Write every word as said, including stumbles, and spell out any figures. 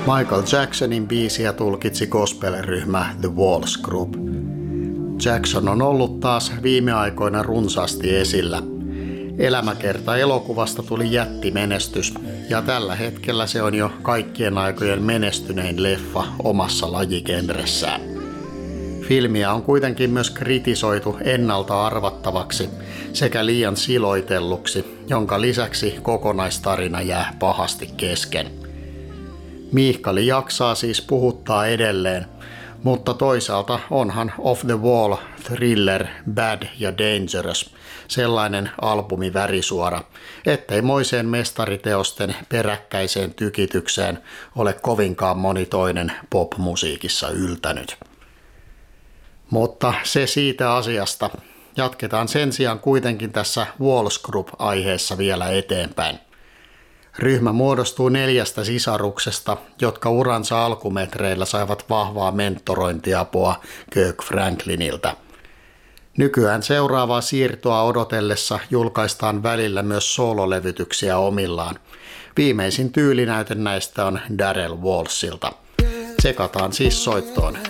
Michael Jacksonin biisiä tulkitsi gospel-ryhmä The Walls Group. Jackson on ollut taas viime aikoina runsaasti esillä. Elämäkerta elokuvasta tuli jättimenestys, ja tällä hetkellä se on jo kaikkien aikojen menestynein leffa omassa lajigenressään. Filmiä on kuitenkin myös kritisoitu ennalta arvattavaksi sekä liian siloitelluksi, jonka lisäksi kokonaistarina jää pahasti kesken. Miihkali jaksaa siis puhuttaa edelleen, mutta toisaalta onhan Off the Wall, Thriller, Bad ja Dangerous sellainen albumi värisuora, ettei moiseen mestariteosten peräkkäiseen tykitykseen ole kovinkaan moni toinen popmusiikissa yltänyt. Mutta se siitä asiasta. Jatketaan sen sijaan kuitenkin tässä Walls Group-aiheessa vielä eteenpäin. Ryhmä muodostuu neljästä sisaruksesta, jotka uransa alkumetreillä saivat vahvaa mentorointiapua Kirk Franklinilta. Nykyään seuraavaa siirtoa odotellessa julkaistaan välillä myös soololevytyksiä omillaan. Viimeisin tyylinäyte näistä on Darrell Wallsilta. Tsekataan siis soittoon